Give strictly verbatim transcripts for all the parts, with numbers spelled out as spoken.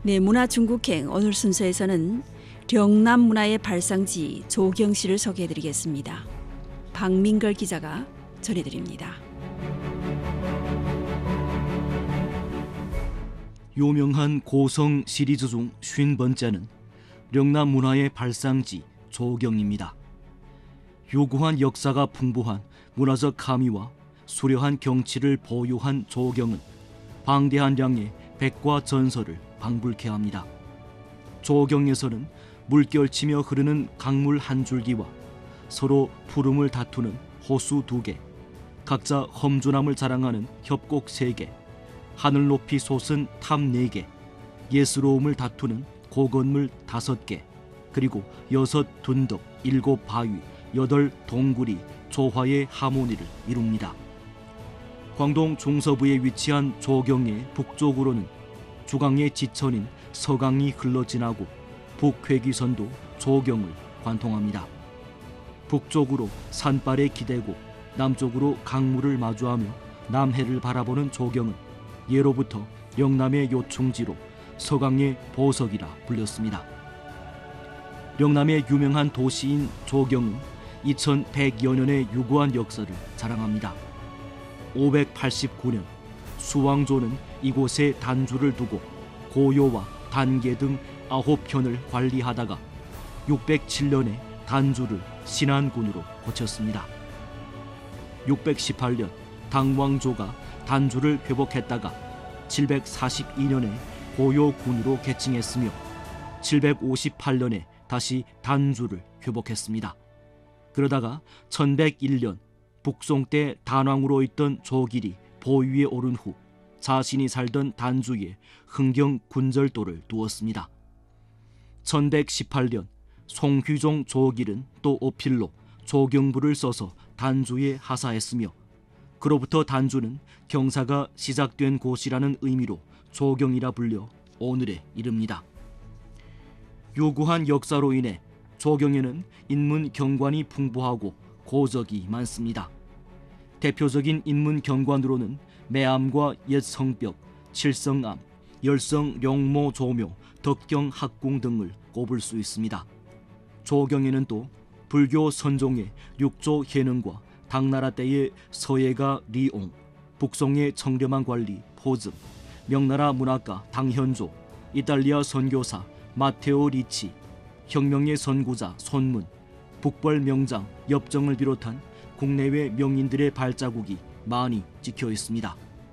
네, 문화중국행 오늘 순서에서는 령남 문화의 발상지 조경시를 소개해드리겠습니다. 박민걸 기자가 전해드립니다. 유명한 고성 시리즈 중 쉰 번째는 령남 문화의 발상지 조경입니다. 유구한 역사가 풍부한 문화적 함의와 수려한 경치를 보유한 조경은 방대한 양의 백과 전설을 방불케 합니다. 조경에서는 물결치며 흐르는 강물 한 줄기와 서로 푸름을 다투는 호수 두 개, 각자 험준함을 자랑하는 협곡 세 개, 하늘 높이 솟은 탑 네 개, 예스러움을 다투는 고건물 다섯 개, 그리고 여섯 둔덕, 일곱 바위, 여덟 동굴이 조화의 하모니를 이룹니다. 광동 중서부에 위치한 조경의 북쪽으로는 주강의 지천인 서강이 흘러지나고 북회기선도 조경을 관통합니다. 북쪽으로 산발에 기대고 남쪽으로 강물을 마주하며 남해를 바라보는 조경은 예로부터 영남의 요충지로 서강의 보석이라 불렸습니다. 영남의 유명한 도시인 조경은 이천백여 년의 유구한 역사를 자랑합니다. 오백팔십구 년 수왕조는 이곳에 단주를 두고 고요와 단계 등 아홉 편을 관리하다가 육백칠 년에 단주를 신안군으로 고쳤습니다. 육백십팔 년 당왕조가 단주를 회복했다가 칠백사십이 년에 고요군으로 개칭했으며 칠백오십팔 년에 다시 단주를 회복했습니다. 그러다가 천백일 년 북송 때 단왕으로 있던 조길이 보위에 오른 후 자신이 살던 단주에 흥경 군절도를 두었습니다. 천백십팔 년 송휘종 조길은 또 어필로 조경부를 써서 단주에 하사했으며 그로부터 단주는 경사가 시작된 곳이라는 의미로 조경이라 불려 오늘에 이릅니다. 유구한 역사로 인해 조경에는 인문 경관이 풍부하고 고적이 많습니다. 대표적인 인문 경관으로는 매암과 옛성벽, 칠성암, 열성 룡모 조묘, 덕경 학궁 등을 꼽을 수 있습니다. 조경에는 또 불교 선종의 육조 해능과 당나라 때의 서예가 리옹, 북송의 청렴한 관리 포즘, 명나라 문학가 당현조, 이탈리아 선교사 마테오 리치, 혁명의 선구자 손문, 북벌 명장 엽정을 비롯한 국내외 명인들의 발자국이 많이 찍혀 있습니다.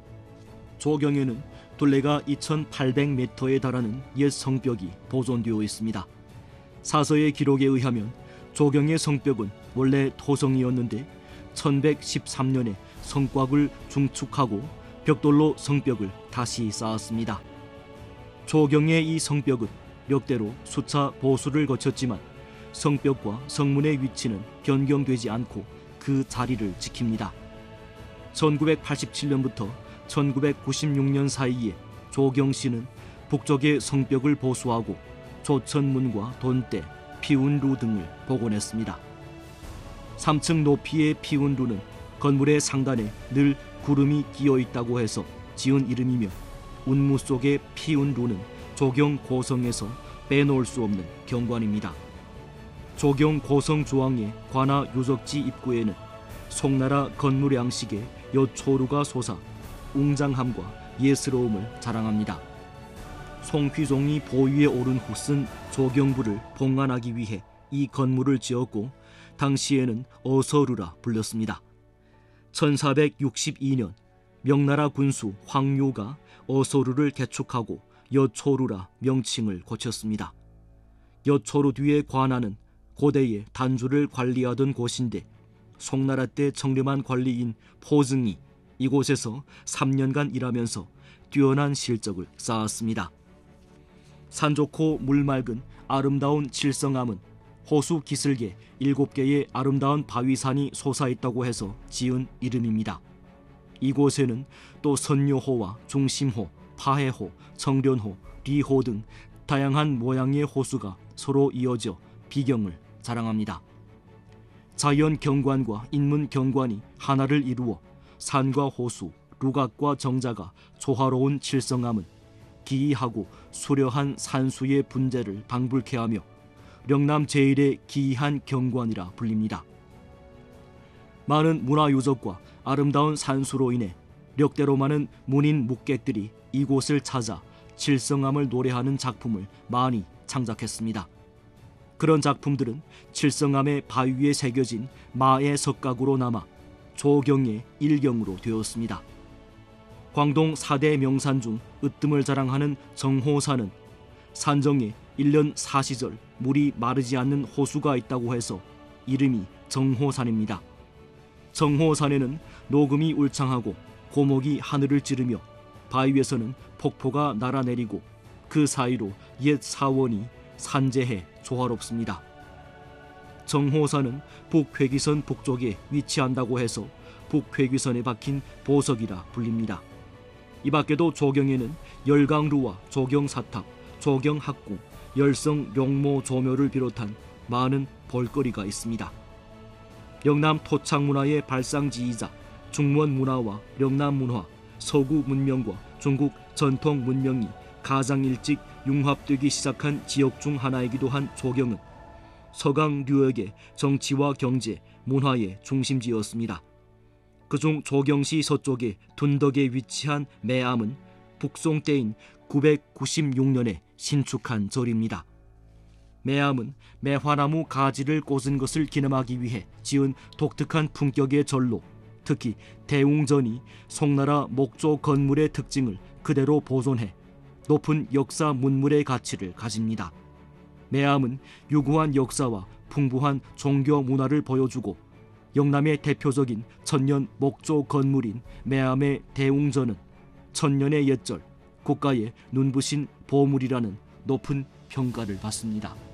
조경에는 둘레가 이천팔백 미터에 달하는 옛 성벽이 보존되어 있습니다. 사서의 기록에 의하면 조경의 성벽은 원래 토성이었는데 천백십삼 년에 성곽을 중축하고 벽돌로 성벽을 다시 쌓았습니다. 조경의 이 성벽은 역대로 수차 보수를 거쳤지만 성벽과 성문의 위치는 변경되지 않고 그 자리를 지킵니다. 천구백팔십칠 년부터 천구백구십육 년 사이에 조경시는 북쪽의 성벽을 보수하고 조천문과 돈대, 피운루 등을 복원했습니다. 삼 층 높이의 피운루는 건물의 상단에 늘 구름이 끼어 있다고 해서 지은 이름이며 운무 속의 피운루는 조경 고성에서 빼놓을 수 없는 경관입니다. 조경 고성 조항의 관하 유적지 입구에는 송나라 건물 양식의 여초루가 솟아 웅장함과 예스러움을 자랑합니다. 송휘종이 보위에 오른 후 쓴 조경부를 봉안하기 위해 이 건물을 지었고 당시에는 어서루라 불렸습니다. 천사백육십이 년 명나라 군수 황요가 어서루를 개축하고 여초루라 명칭을 고쳤습니다. 여초루 뒤의 관하는 고대의 단주를 관리하던 곳인데 송나라 때 청렴한 관리인 포증이 이곳에서 삼 년간 일하면서 뛰어난 실적을 쌓았습니다. 산 좋고 물 맑은 아름다운 칠성암은 호수 기슭에 일곱 개의 아름다운 바위산이 솟아있다고 해서 지은 이름입니다. 이곳에는 또 선요호와 중심호, 파해호, 청련호, 리호 등 다양한 모양의 호수가 서로 이어져 비경을 자랑합니다. 자연 경관과 인문 경관이 하나를 이루어 산과 호수, 루각과 정자가 조화로운 칠성암은 기이하고 수려한 산수의 분재를 방불케 하며 령남 제일의 기이한 경관이라 불립니다. 많은 문화유적과 아름다운 산수로 인해 력대로 많은 문인 묵객들이 이곳을 찾아 칠성암을 노래하는 작품을 많이 창작했습니다. 그런 작품들은 칠성암의 바위에 새겨진 마의 석각으로 남아 조경의 일경으로 되었습니다. 광동 사대 명산 중 으뜸을 자랑하는 정호산은 산정에 일 년 사시절 물이 마르지 않는 호수가 있다고 해서 이름이 정호산입니다. 정호산에는 녹음이 울창하고 고목이 하늘을 찌르며 바위에서는 폭포가 날아내리고 그 사이로 옛 사원이 산재해 조화롭습니다. 정호산은 북회귀선 북쪽에 위치한다고 해서 북회귀선에 박힌 보석이라 불립니다. 이 밖에도 조경에는 열강루와 조경사탑, 조경학궁, 열성 용모조묘를 비롯한 많은 볼거리가 있습니다. 영남 토착문화의 발상지이자 중원 문화와 영남 문화, 서구 문명과 중국 전통 문명이 가장 일찍 융합되기 시작한 지역 중 하나이기도 한 조경은 서강류역의 정치와 경제, 문화의 중심지였습니다. 그중 조경시 서쪽의 둔덕에 위치한 매암은 북송 때인 구백구십육 년에 신축한 절입니다. 매암은 매화나무 가지를 꽂은 것을 기념하기 위해 지은 독특한 품격의 절로, 특히 대웅전이 송나라 목조 건물의 특징을 그대로 보존해 높은 역사 문물의 가치를 가집니다. 매암은 유구한 역사와 풍부한 종교 문화를 보여주고 영남의 대표적인 천년 목조 건물인 매암의 대웅전은 천년의 옛절, 국가의 눈부신 보물이라는 높은 평가를 받습니다.